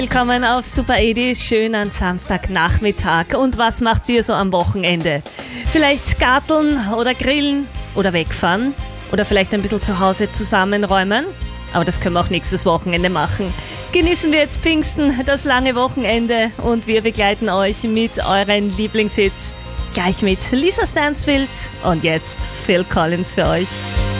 Willkommen auf Super 80, schön an Samstagnachmittag. Und was macht ihr so am Wochenende? Vielleicht garteln oder grillen oder wegfahren? Oder vielleicht ein bisschen zu Hause zusammenräumen? Aber das können wir auch nächstes Wochenende machen. Genießen wir jetzt Pfingsten, das lange Wochenende, und wir begleiten euch mit euren Lieblingshits. Gleich mit Lisa Stansfield und jetzt Phil Collins für euch.